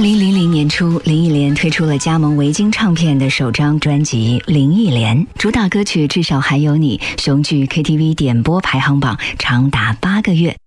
2000年初，林忆莲推出了加盟维京唱片的首张专辑《林忆莲》，主打歌曲《至少还有你》雄踞 KTV 点播排行榜长达8个月。